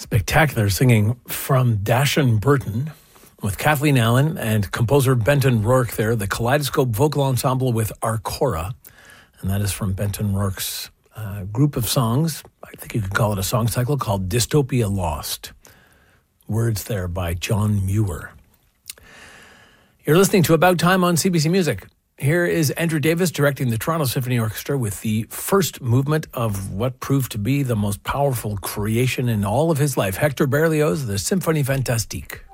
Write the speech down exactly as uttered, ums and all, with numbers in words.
Spectacular singing from Dashan Burton with Kathleen Allen and composer Benton Rourke there, the Kaleidoscope Vocal Ensemble with Arcora. And that is from Benton Rourke's uh, group of songs. I think you could call it a song cycle called Dystopia Lost. Words there by John Muir. You're listening to About Time on C B C Music. Here is Andrew Davis directing the Toronto Symphony Orchestra with the first movement of what proved to be the most powerful creation in all of his life, Hector Berlioz, the Symphonie Fantastique.